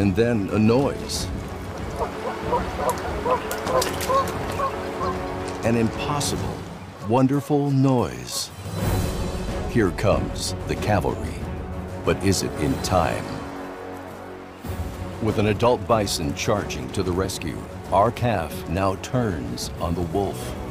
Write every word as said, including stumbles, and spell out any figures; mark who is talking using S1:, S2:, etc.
S1: and then a noise. An impossible, wonderful noise. Here comes the cavalry. But is it in time? With an adult bison charging to the rescue, our calf now turns on the wolf.